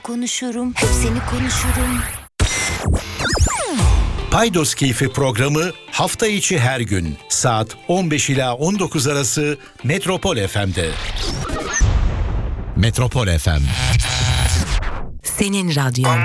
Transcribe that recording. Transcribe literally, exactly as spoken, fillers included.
Konuşurum, hepsini konuşurum. Paydos Keyfi programı hafta içi her gün saat on beş ila on dokuz arası Metropol F M'de. Metropol F M. Senin radyon.